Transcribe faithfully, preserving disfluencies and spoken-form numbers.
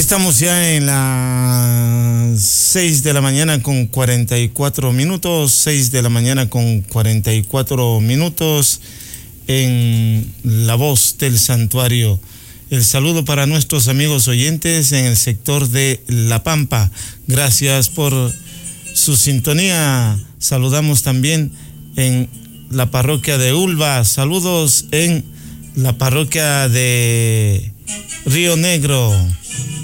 Estamos ya en las seis de la mañana con cuarenta y cuatro minutos, seis de la mañana con cuarenta y cuatro minutos en La Voz del Santuario. El saludo para nuestros amigos oyentes en el sector de La Pampa. Gracias por su sintonía. Saludamos también en la parroquia de Ulva. Saludos en la parroquia de Río Negro.